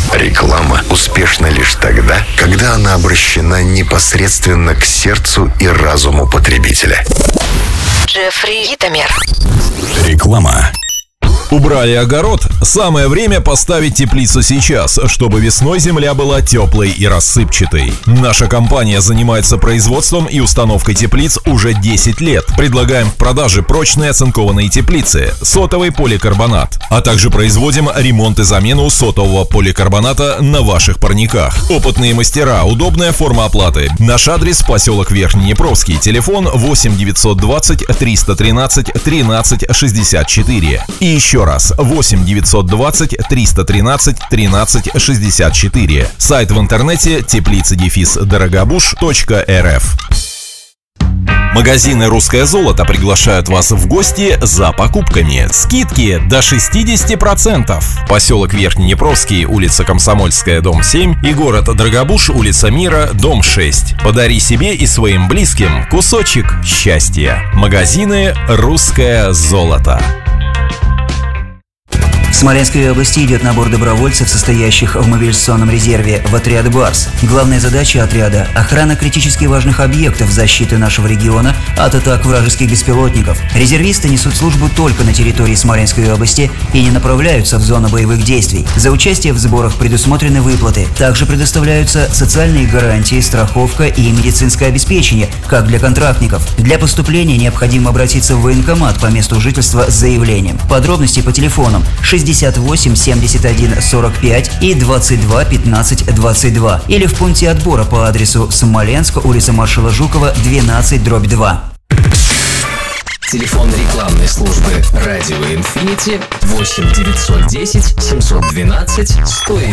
Реклама успешна лишь тогда, когда она обращена непосредственно к сердцу и разуму потребителя. Джеффри Хитомер. Реклама. Убрали огород? Самое время поставить теплицу сейчас, чтобы весной земля была теплой и рассыпчатой. Наша компания занимается производством и установкой теплиц уже 10 лет. Предлагаем в продаже прочные оцинкованные теплицы, сотовый поликарбонат, а также производим ремонт и замену сотового поликарбоната на ваших парниках. Опытные мастера, удобная форма оплаты. Наш адрес: поселок Верхнеднепровский, телефон 8 920 313 13 64. И еще раз, 8 920 313 13 64. Сайт в интернете теплица-дорогобуж.рф. Магазины «Русское золото» приглашают вас в гости за покупками. Скидки до 60%. Поселок Верхнеднепровский, улица Комсомольская, дом 7, и город Дорогобуж, улица Мира, дом 6. Подари себе и своим близким кусочек счастья. Магазины «Русское золото». В Смоленской области идет набор добровольцев, состоящих в мобилизационном резерве, в отряд «Барс». Главная задача отряда – охрана критически важных объектов, защиты нашего региона от атак вражеских беспилотников. Резервисты несут службу только на территории Смоленской области и не направляются в зону боевых действий. За участие в сборах предусмотрены выплаты. Также предоставляются социальные гарантии, страховка и медицинское обеспечение, как для контрактников. Для поступления необходимо обратиться в военкомат по месту жительства с заявлением. Подробности по телефонам 68 71 45 и 22 15 22 или в пункте отбора по адресу Смоленск, улица маршала Жукова, 12/2. Телефон рекламной службы «Радио Инфинити» 8 910 712 100.